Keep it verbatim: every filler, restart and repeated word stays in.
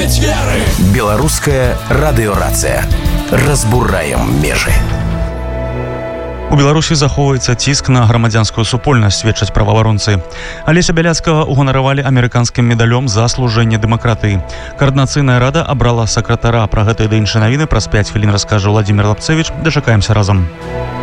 подвиг веры. Белорусская радиорация. Разбураем межы. У Беларусі захоўваецца ціск на грамадзянскую супольнасць, сведчаць праваабаронцы. Алеся Бяляцкага уганаравалі амерыканскім медалём за служэнне дэмакратыі. Каардынацыйная рада абрала сакратара. Пра гэта і іншыя навіны праз пяць хвілін раскажа Владзімир Лапцевіч. Дачакаемся разам.